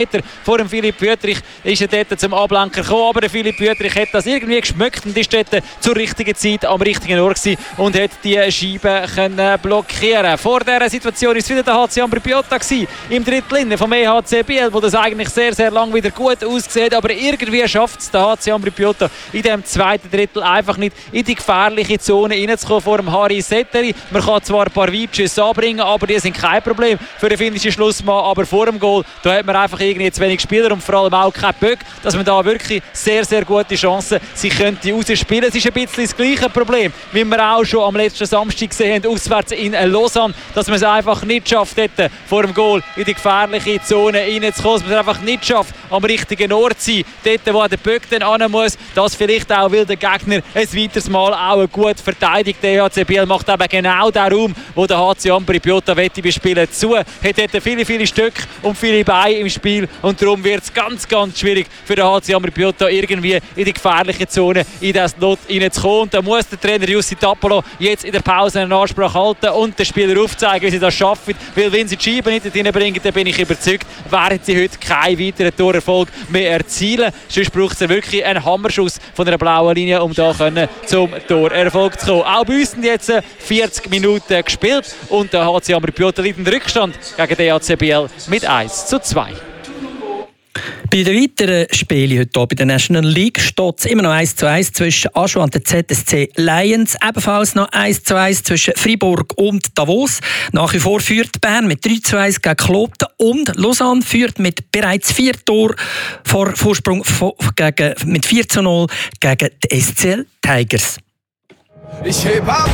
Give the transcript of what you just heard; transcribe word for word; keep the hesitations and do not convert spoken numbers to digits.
Vor dem Philipp Wüttrich ist er dort zum Ablenker gekommen, aber der Philipp Wüttrich hat das irgendwie geschmeckt und ist dort zur richtigen Zeit am richtigen Ort gewesen und hat die Scheibe können blockieren. Vor dieser Situation ist es wieder der H C Ambri-Piotta gewesen, im Drittel vom E H C Biel, wo das eigentlich sehr, sehr lang wieder gut aussieht, aber irgendwie schafft es der H C Ambri-Piotta in dem zweiten Drittel einfach nicht in die gefährliche Zone reinzukommen vor dem Harry Setteri. Man kann zwar ein paar Weitschüsse anbringen, aber die sind kein Problem für den finnischen Schlussmann, aber vor dem Goal, da hat man einfach irgendwie zu wenig Spieler und vor allem auch kein Böck, dass man da wirklich sehr, sehr gute Chancen sie könnte rausspielen. Es ist ein bisschen das gleiche Problem, wie wir auch schon am letzten Samstag gesehen haben, auswärts in Lausanne, dass man es einfach nicht schafft, dort vor dem Goal in die gefährliche Zone reinzukommen, dass man es einfach nicht schafft, am richtigen Ort zu sein, dort, wo der Böck dann hin muss, dass vielleicht auch, weil der Gegner ein weiteres Mal auch gut verteidigt. Der E H C Biel macht eben genau den Raum, wo der H C Ambri-Piotta bespielen zu, hat dort viele, viele Stücke und viele Beine im Spiel und darum wird es ganz, ganz schwierig für den H C Ambri-Piotta irgendwie in die gefährliche Zone in das Lot reinzukommen. Und da muss der Trainer Jussi Tapolo jetzt in der Pause einen Ansprache halten und den Spieler aufzeigen, wie sie das schaffen. Weil wenn sie die Scheibe nicht reinbringen, dann bin ich überzeugt, werden sie heute keinen weiteren Torerfolg mehr erzielen. Sonst braucht es wirklich einen Hammerschuss von einer blauen Linie, um da können zum Torerfolg zu kommen. Auch bei uns sind jetzt vierzig Minuten gespielt und der H C Ambri-Piotta liegt in Rückstand gegen den E H C Biel mit eins zu zwei. Bei den weiteren Spielen heute hier bei der National League steht es immer noch eins zu eins zwischen Aschua und der Z S C Lions. Ebenfalls noch eins zu eins zwischen Fribourg und Davos. Nach wie vor führt Bern mit drei zu eins gegen Kloten und Lausanne führt mit bereits vier Toren vor Vorsprung gegen, mit vier zu null gegen die S C L Tigers. Ich heb ab!